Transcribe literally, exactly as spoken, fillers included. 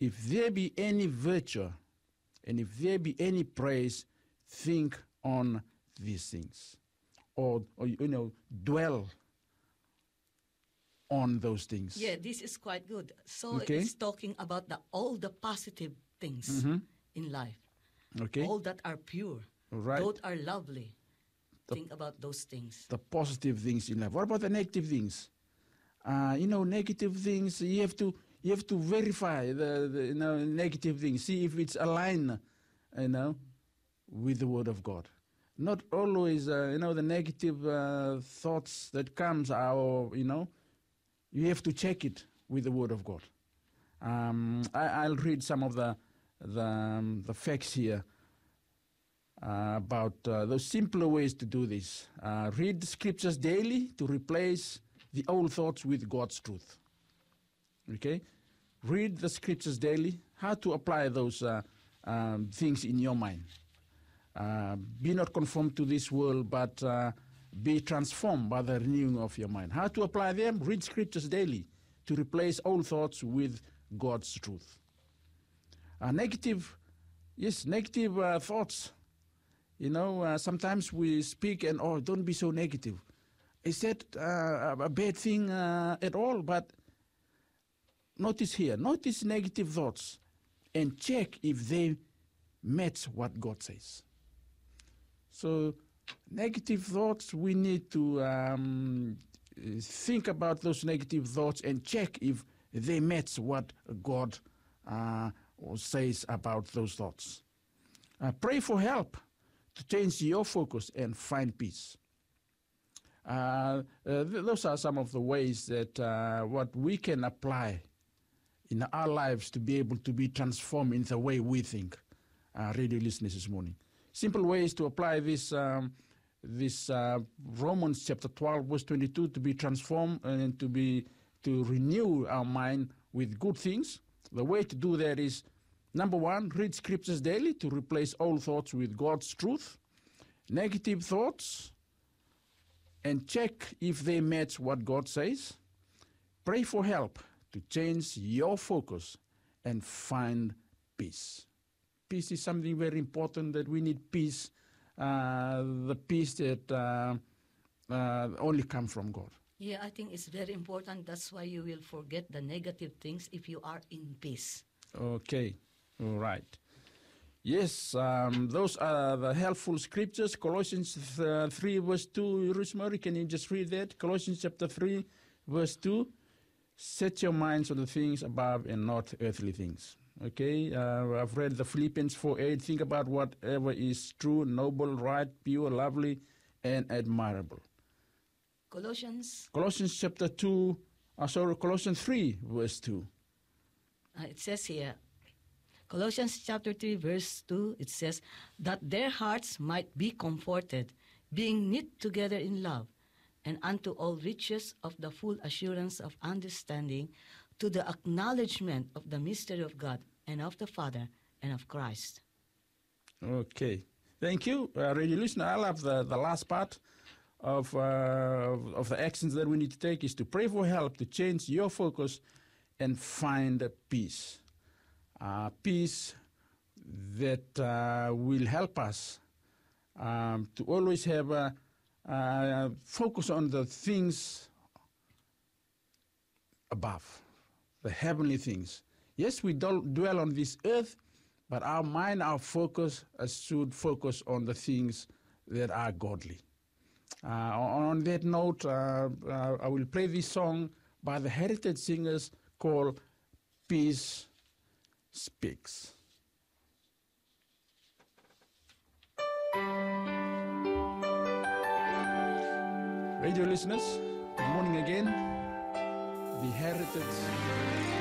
if there be any virtue, and if there be any praise, think on these things. Or, or you know, dwell on those things. Yeah, this is quite good. So Okay. it's talking about the all the positive things Mhm. in life. Okay? All that are pure. Right. Those are lovely. The- Think about those things. The positive things in life. What about the negative things? Uh, you know, negative things, you have to you have to verify the, the you know, negative things. See if it's aligned, you know, with the Word of God. Not always, uh, you know, the negative uh, thoughts that comes are, you know, you have to check it with the Word of God. Um, I, I'll read some of the the, um, the facts here uh, about uh, those simpler ways to do this. Uh, read the scriptures daily to replace the old thoughts with God's truth. Okay? Read the scriptures daily. How to apply those uh, um, things in your mind. Uh, be not conformed to this world, but uh, be transformed by the renewing of your mind. How to apply them? Read scriptures daily to replace old thoughts with God's truth. Uh, negative, yes, negative uh, thoughts. You know, uh, sometimes we speak and, oh, don't be so negative. Is that uh, a bad thing uh, at all? But notice here, notice negative thoughts and check if they match what God says. So, negative thoughts, we need to um, think about those negative thoughts and check if they match what God uh, says about those thoughts. Uh, pray for help to change your focus and find peace. Uh, uh, th- those are some of the ways that uh, what we can apply in our lives to be able to be transformed in the way we think. Uh, radio listeners this morning. Simple ways to apply this um, this uh, Romans chapter twelve verse twenty-two to be transformed and to be to renew our mind with good things. The way to do that is, number one, read scriptures daily to replace old thoughts with God's truth. Negative thoughts, and check if they match what God says. Pray for help to change your focus and find peace. Peace is something very important, that we need peace, uh, the peace that uh, uh, only comes from God. Yeah, I think it's very important. That's why you will forget the negative things if you are in peace. Okay, all right. Yes, um, those are the helpful scriptures. Colossians uh, three verse two, Rosemary, can you just read that? Colossians chapter three verse two. Set your minds on the things above and not earthly things. Okay, uh, I've read the Philippians four eight. Think about whatever is true, noble, right, pure, lovely, and admirable. Colossians, Colossians chapter two, uh, sorry, Colossians three verse two. uh, it says here, Colossians chapter three verse two, it says, that their hearts might be comforted, being knit together in love, and unto all riches of the full assurance of understanding, to the acknowledgement of the mystery of God and of the Father and of Christ. Okay, thank you, uh, radio listener. I love the, the last part of, uh, of of the actions that we need to take is to pray for help to change your focus and find peace. Uh, peace that uh, will help us um, to always have a, a focus on the things above, the heavenly things. Yes, we don't dwell on this earth, but our mind, our focus uh, should focus on the things that are godly. Uh, on, on that note, uh, uh, I will play this song by the Heritage Singers called Peace Speaks. Radio listeners, good morning again. The Heritage